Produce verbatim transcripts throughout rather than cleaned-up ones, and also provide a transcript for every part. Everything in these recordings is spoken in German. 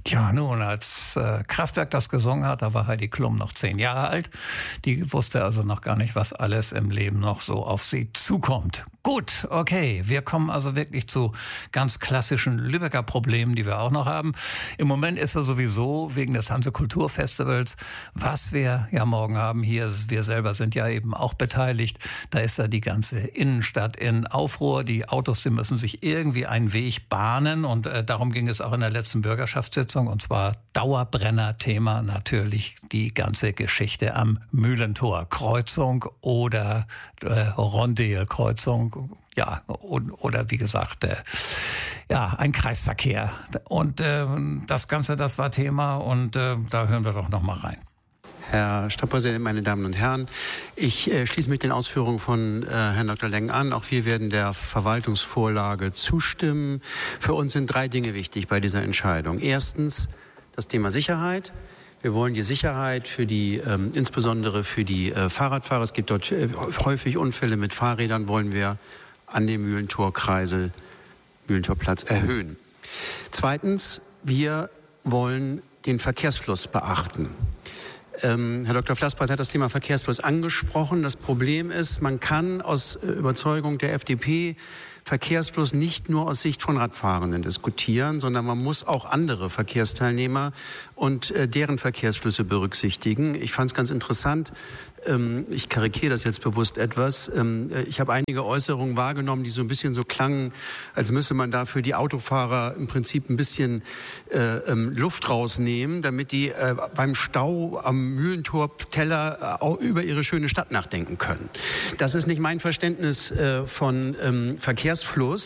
Tja, nun, als äh, Kraftwerk das gesungen hat, da war Heidi Klum noch zehn Jahre alt. Die wusste also noch gar nicht, was alles im Leben noch so auf sie zukommt. Gut, okay, wir kommen also wirklich zu ganz klassischen Lübecker Problemen, die wir auch noch haben. Im Moment ist er sowieso wegen des Hanse Kulturfestivals, was wir ja morgen haben hier, wir selber sind ja eben auch beteiligt, da ist ja die ganze Innenstadt in Aufruhr. Die Autos, die müssen sich irgendwie einen Weg bahnen und äh, darum ging es auch in der letzten Bürgerschaftssitzung. Und zwar Dauerbrenner-Thema natürlich die ganze Geschichte am Mühlentor. Kreuzung oder äh, Rondel-Kreuzung, ja, und, oder wie gesagt, äh, ja, ein Kreisverkehr. Und äh, das Ganze, das war Thema und äh, da hören wir doch noch mal rein. Herr Stadtpräsident, meine Damen und Herren, ich äh, schließe mich den Ausführungen von äh, Herrn Doktor Leng an. Auch wir werden der Verwaltungsvorlage zustimmen. Für uns sind drei Dinge wichtig bei dieser Entscheidung. Erstens das Thema Sicherheit. Wir wollen die Sicherheit für die, ähm, insbesondere für die äh, Fahrradfahrer. Es gibt dort äh, häufig Unfälle mit Fahrrädern, wollen wir an dem Mühlentorkreisel, Mühlentorplatz erhöhen. Zweitens, wir wollen den Verkehrsfluss beachten. Ähm, Herr Doktor Flassbart hat das Thema Verkehrsfluss angesprochen. Das Problem ist, man kann aus äh, Überzeugung der F D P Verkehrsfluss nicht nur aus Sicht von Radfahrenden diskutieren, sondern man muss auch andere Verkehrsteilnehmer und äh, deren Verkehrsflüsse berücksichtigen. Ich fand es ganz interessant, ähm, ich karikiere das jetzt bewusst etwas, ähm, ich habe einige Äußerungen wahrgenommen, die so ein bisschen so klangen, als müsse man da für die Autofahrer im Prinzip ein bisschen äh, ähm, Luft rausnehmen, damit die äh, beim Stau am Mühlentor-Teller äh, über ihre schöne Stadt nachdenken können. Das ist nicht mein Verständnis äh, von ähm, Verkehrsfluss.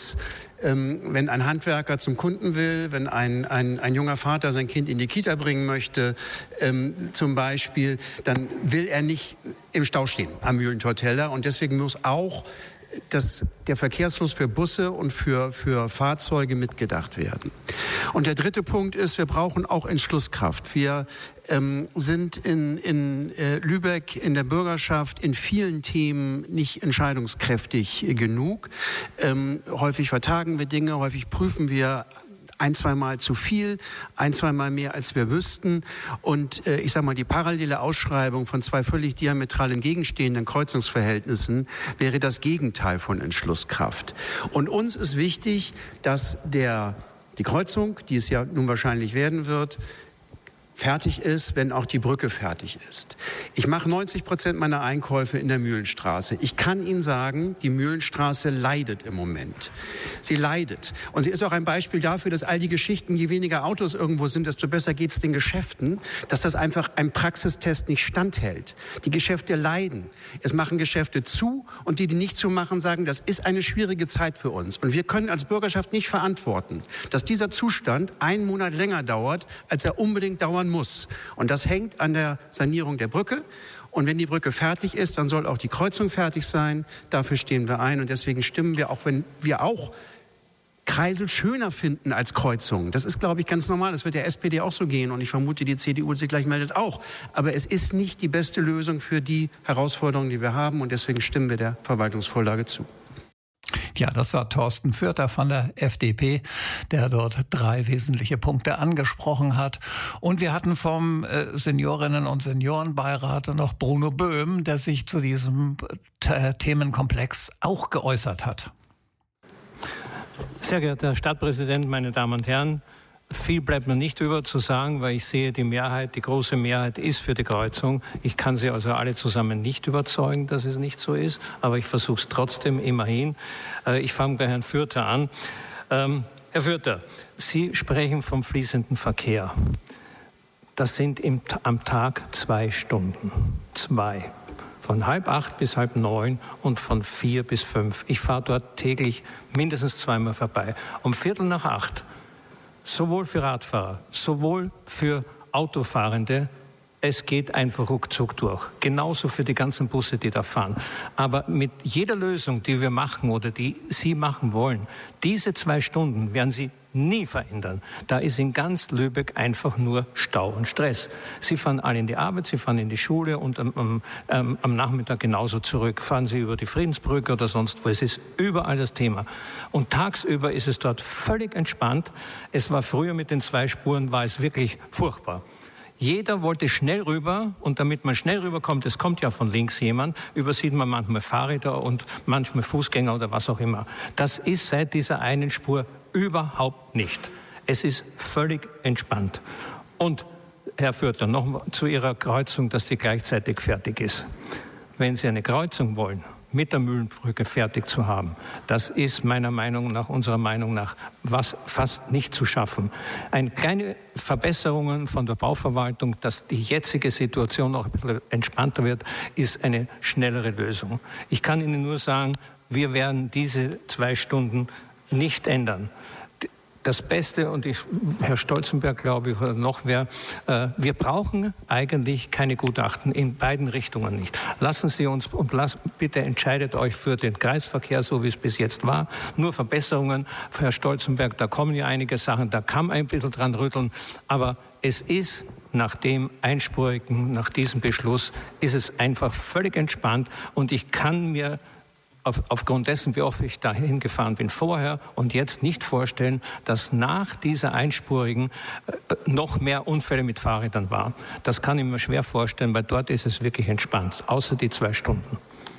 Ähm, wenn ein Handwerker zum Kunden will, wenn ein, ein, ein junger Vater sein Kind in die Kita bringen möchte, ähm, zum Beispiel, dann will er nicht im Stau stehen am Mühlentor-Teller. Und deswegen muss auch dass der Verkehrsfluss für Busse und für, für Fahrzeuge mitgedacht werden. Und der dritte Punkt ist, wir brauchen auch Entschlusskraft. Wir ähm, sind in, in äh, Lübeck in der Bürgerschaft in vielen Themen nicht entscheidungskräftig genug. Ähm, häufig vertagen wir Dinge, häufig prüfen wir ein, zweimal zu viel, ein, zweimal mehr, als wir wüssten. Und äh, ich sage mal, die parallele Ausschreibung von zwei völlig diametral entgegenstehenden Kreuzungsverhältnissen wäre das Gegenteil von Entschlusskraft. Und uns ist wichtig, dass der, die Kreuzung, die es ja nun wahrscheinlich werden wird, fertig ist, wenn auch die Brücke fertig ist. Ich mache neunzig Prozent meiner Einkäufe in der Mühlenstraße. Ich kann Ihnen sagen, die Mühlenstraße leidet im Moment. Sie leidet. Und sie ist auch ein Beispiel dafür, dass all die Geschichten, je weniger Autos irgendwo sind, desto besser geht es den Geschäften, dass das einfach ein Praxistest nicht standhält. Die Geschäfte leiden. Es machen Geschäfte zu und die, die nicht zu machen, sagen, das ist eine schwierige Zeit für uns. Und wir können als Bürgerschaft nicht verantworten, dass dieser Zustand einen Monat länger dauert, als er unbedingt dauern muss. Und das hängt an der Sanierung der Brücke. Und wenn die Brücke fertig ist, dann soll auch die Kreuzung fertig sein. Dafür stehen wir ein. Und deswegen stimmen wir, auch wenn wir auch Kreisel schöner finden als Kreuzungen. Das ist, glaube ich, ganz normal. Das wird der S P D auch so gehen. Und ich vermute, die C D U sich gleich meldet auch. Aber es ist nicht die beste Lösung für die Herausforderungen, die wir haben. Und deswegen stimmen wir der Verwaltungsvorlage zu. Ja, das war Thorsten Fürter von der F D P, der dort drei wesentliche Punkte angesprochen hat. Und wir hatten vom äh, Seniorinnen- und Seniorenbeirat noch Bruno Böhm, der sich zu diesem äh, Themenkomplex auch geäußert hat. Sehr geehrter Herr Stadtpräsident, meine Damen und Herren, viel bleibt mir nicht über zu sagen, weil ich sehe, die Mehrheit, die große Mehrheit ist für die Kreuzung. Ich kann Sie also alle zusammen nicht überzeugen, dass es nicht so ist, aber ich versuche es trotzdem immerhin. Ich fange bei Herrn Fürter an. Ähm, Herr Fürter, Sie sprechen vom fließenden Verkehr. Das sind im, am Tag zwei Stunden. Zwei. Von halb acht bis halb neun und von vier bis fünf. Ich fahre dort täglich mindestens zweimal vorbei. Um Viertel nach acht. Sowohl für Radfahrer, sowohl für Autofahrende Es geht einfach ruckzuck durch. Genauso für die ganzen Busse, die da fahren. Aber mit jeder Lösung, die wir machen oder die Sie machen wollen, diese zwei Stunden werden Sie nie verändern. Da ist in ganz Lübeck einfach nur Stau und Stress. Sie fahren alle in die Arbeit, Sie fahren in die Schule und am, am, am Nachmittag genauso zurück. Fahren Sie über die Friedensbrücke oder sonst wo. Es ist überall das Thema. Und tagsüber ist es dort völlig entspannt. Es war früher mit den zwei Spuren, war es wirklich furchtbar. Jeder wollte schnell rüber und damit man schnell rüberkommt, es kommt ja von links jemand, übersieht man manchmal Fahrräder und manchmal Fußgänger oder was auch immer. Das ist seit dieser einen Spur überhaupt nicht. Es ist völlig entspannt. Und Herr Fürtner, noch zu Ihrer Kreuzung, dass die gleichzeitig fertig ist. Wenn Sie eine Kreuzung wollen, mit der Mühlenbrücke fertig zu haben. Das ist meiner Meinung nach, unserer Meinung nach, was fast nicht zu schaffen. Eine kleine Verbesserungen von der Bauverwaltung, dass die jetzige Situation noch ein bisschen entspannter wird, ist eine schnellere Lösung. Ich kann Ihnen nur sagen, wir werden diese zwei Stunden nicht ändern. Das Beste, und ich, Herr Stolzenberg, glaube ich, oder noch wer, äh, wir brauchen eigentlich keine Gutachten, in beiden Richtungen nicht. Lassen Sie uns, und las, bitte entscheidet euch für den Kreisverkehr, so wie es bis jetzt war. Nur Verbesserungen, Herr Stolzenberg, da kommen ja einige Sachen, da kann man ein bisschen dran rütteln, aber es ist nach dem Einspurigen, nach diesem Beschluss, ist es einfach völlig entspannt und ich kann mir Auf, aufgrund dessen, wie oft ich dahin gefahren bin vorher und jetzt nicht vorstellen, dass nach dieser einspurigen äh, noch mehr Unfälle mit Fahrrädern waren. Das kann ich mir schwer vorstellen, weil dort ist es wirklich entspannt, außer die zwei Stunden.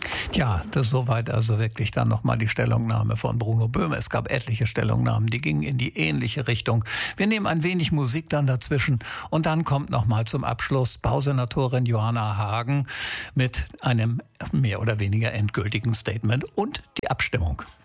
Ja, das ist soweit also wirklich dann nochmal die Stellungnahme von Bruno Böhme. Es gab etliche Stellungnahmen, die gingen in die ähnliche Richtung. Wir nehmen ein wenig Musik dann dazwischen und dann kommt nochmal zum Abschluss Bausenatorin Johanna Hagen mit einem mehr oder weniger endgültigen Statement und die Abstimmung.